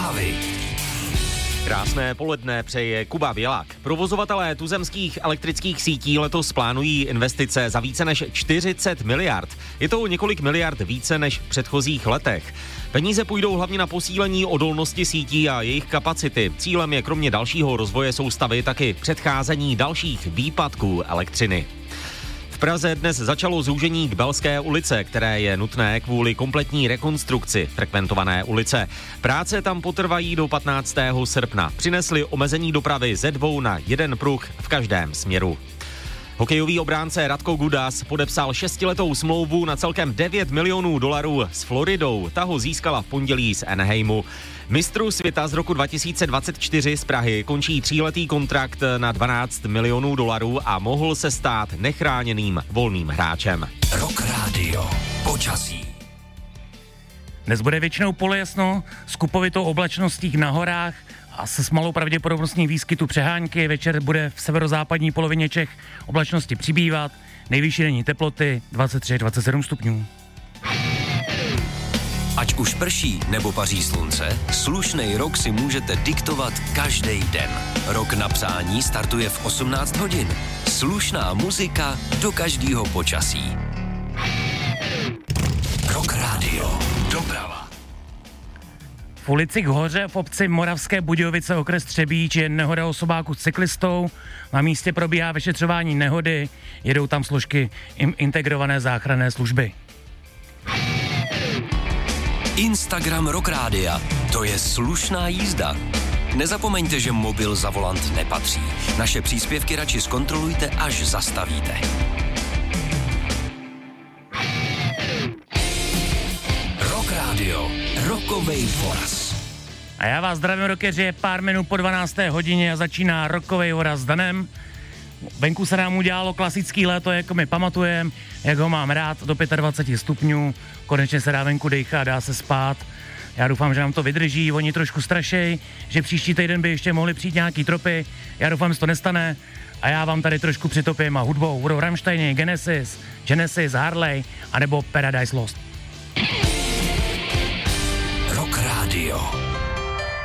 zprávy. Krásné poledne přeje Kuba Bělák. Provozovatelé tuzemských elektrických sítí letos plánují investice za více než 40 miliard. Je to několik miliard více než v předchozích letech. Peníze půjdou hlavně na posílení odolnosti sítí a jejich kapacity. Cílem je kromě dalšího rozvoje soustavy taky předcházení dalších výpadků elektřiny. V Praze dnes začalo zúžení Kbelské ulice, které je nutné kvůli kompletní rekonstrukci frekventované ulice. Práce tam potrvají do 15. srpna. Přinesly omezení dopravy ze 2 na 1 pruh v každém směru. Hokejový obránce Radko Gudas podepsal 6letou smlouvu na celkem $9 milionů s Floridou. Ta ho získala v pondělí z Anaheimu. Mistru světa z roku 2024 z Prahy končí 3letý kontrakt na $12 milionů a mohl se stát nechráněným volným hráčem. Rock Radio. Počasí. Dnes bude většinou polojasno s kupovitou oblačností na horách a se s malou pravděpodobností výskytu přehánky. Večer bude v severozápadní polovině Čech oblačnosti přibývat. Nejvyšší denní teploty 23-27 stupňů. Ať už prší nebo paří slunce, slušnej rok si můžete diktovat každý den. Rok na přání startuje v 18 hodin. Slušná muzika do každého počasí. Rock Radio. Doprava. V ulici k Hoře v obci Moravské Budějovice okres Třebíč je nehoda osobáku s cyklistou. Na místě probíhá vyšetřování nehody, jedou tam složky integrované záchranné služby. Instagram Rock Rádia. To je slušná jízda. Nezapomeňte, že mobil za volant nepatří. Naše příspěvky radši zkontrolujte, až zastavíte. Rock Radio. Rockovej voraz. A já vás zdravím, rockeři, je pár minut po 12. hodině a začíná Rockovej voraz s Danem. Venku se nám udělalo klasický léto, jako my pamatujeme, jak ho mám rád, do 25 stupňů, konečně se dá venku dejchat, dá se spát. Já doufám, že nám to vydrží, oni trošku strašej, že příští týden by ještě mohli přijít nějaký tropy, já doufám, že to nestane a já vám tady trošku přitopím a hudbou budou Rammsteini, Genesis, Harley anebo Paradise Lost. Rock Radio.